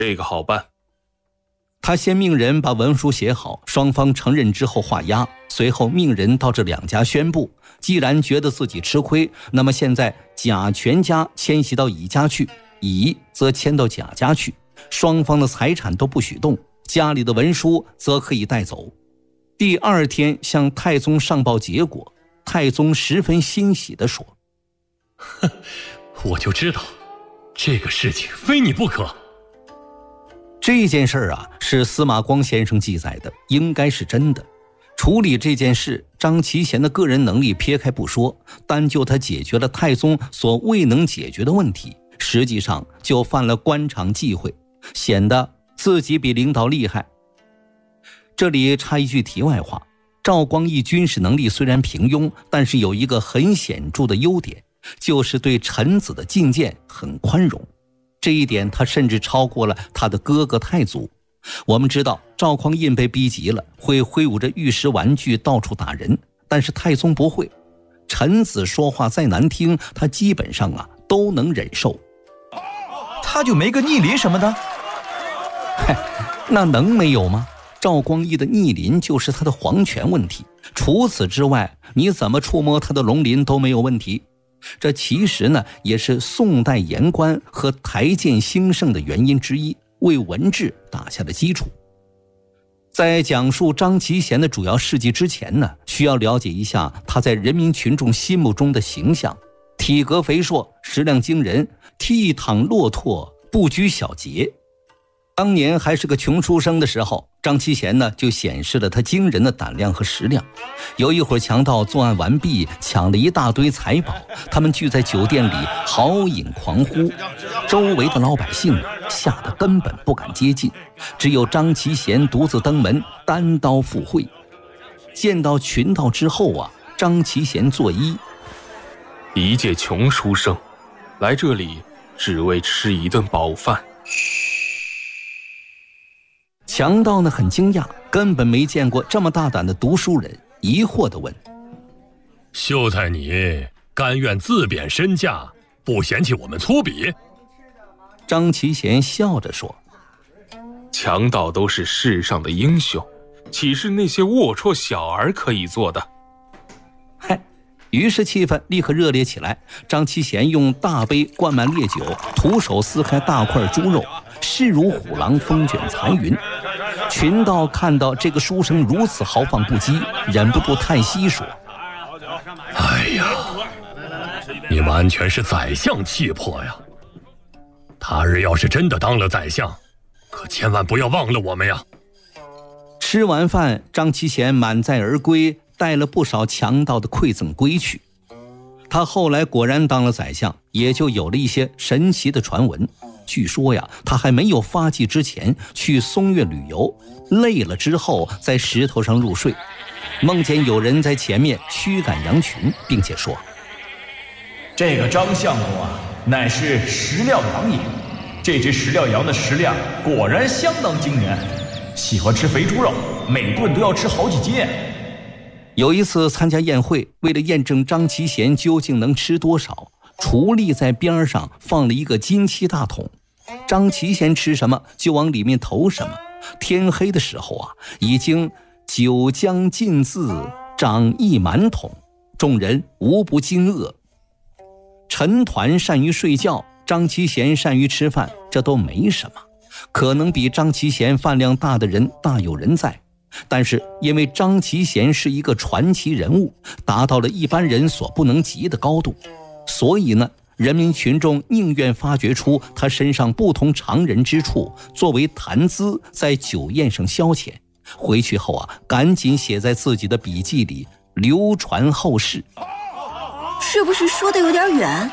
这个好办。 他先命人把文书写好，双方承认之后画押，随后命人到这两家宣布，既然觉得自己吃亏，那么现在甲全家迁徙到乙家去，乙则迁到甲家去，双方的财产都不许动，家里的文书则可以带走。第二天向太宗上报结果，太宗十分欣喜地说： 我就知道这个事情非你不可。 这件事啊，是司马光先生记载的，应该是真的。处理这件事，张其贤的个人能力撇开不说，单就他解决了太宗所未能解决的问题，实际上就犯了官场忌讳，显得自己比领导厉害。这里插一句题外话，赵光义军事能力虽然平庸，但是有一个很显著的优点，就是对臣子的进谏很宽容。这一点他甚至超过了他的哥哥太祖。我们知道赵匡胤被逼急了，会挥舞着玉石玩具到处打人，但是太宗不会。臣子说话再难听，他基本上都能忍受。 他就没个逆鳞什么的？ 那能没有吗？赵光义的逆鳞就是他的皇权问题，除此之外，你怎么触摸他的龙鳞都没有问题。这其实呢，也是宋代言官和台谏兴盛的原因之一，为文治打下了基础。在讲述张其贤的主要事迹之前呢，需要了解一下他在人民群众心目中的形象。体格肥硕，食量惊人，倜傥骆驼，不拘小节。当年还是个穷书生的时候，张其贤呢就显示了他惊人的胆量和食量。有一会儿强盗作案完毕，抢了一大堆财宝，他们聚在酒店里豪饮狂呼，周围的老百姓吓得根本不敢接近，只有张其贤独自登门，单刀赴会。见到群盗之后张其贤作揖： 一介穷书生，来这里只为吃一顿饱饭。 强盗呢很惊讶，根本没见过这么大胆的读书人，疑惑地问： 秀才你甘愿自贬身价，不嫌弃我们粗鄙？ 张其贤笑着说： 强盗都是世上的英雄，岂是那些龌龊小儿可以做的？ 于是气氛立刻热烈起来。张其贤用大杯灌满烈酒，徒手撕开大块猪肉，势如虎狼，风卷残云。群盗看到这个书生如此豪放不羁，忍不住叹息说： 哎呀，你完全是宰相气魄呀！他日要是真的当了宰相，可千万不要忘了我们呀！ 吃完饭，张其贤满载而归，带了不少强盗的馈赠归去。他后来果然当了宰相，也就有了一些神奇的传闻。据说他还没有发迹之前去松岳旅游，累了之后在石头上入睡，梦见有人在前面驱赶羊群，并且说： 这个张相公乃是食料羊也，这只食料羊的食量果然相当惊人，喜欢吃肥猪肉，每顿都要吃好几斤。 有一次参加宴会，为了验证张其贤究竟能吃多少，厨吏在边上放了一个金漆大桶，张其贤吃什么就往里面投什么。天黑的时候已经酒浆尽渍，长一满桶，众人无不惊愕。陈团善于睡觉，张其贤善于吃饭，这都没什么，可能比张其贤饭量大的人大有人在。但是因为张其贤是一个传奇人物，达到了一般人所不能及的高度，所以呢，人民群众宁愿发掘出他身上不同常人之处，作为谈资在酒宴上消遣，回去后赶紧写在自己的笔记里，流传后世。 是不是说的有点远？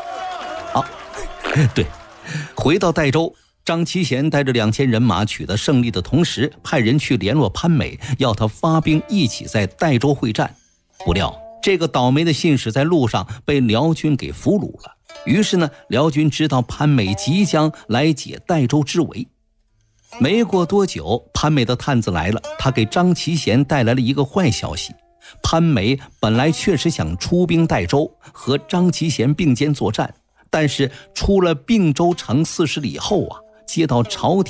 对，回到代州，张其贤带着2000人马取得胜利的同时，派人去联络潘美，要他发兵一起在代州会战。不料这个倒霉的信使在路上被辽军给俘虏了。于是呢，辽军知道潘美即将来解代州之围。没过多久，潘美的探子来了，他给张其贤带来了一个坏消息。潘美本来确实想出兵代州，和张其贤并肩作战，但是出了并州城40里后接到朝廷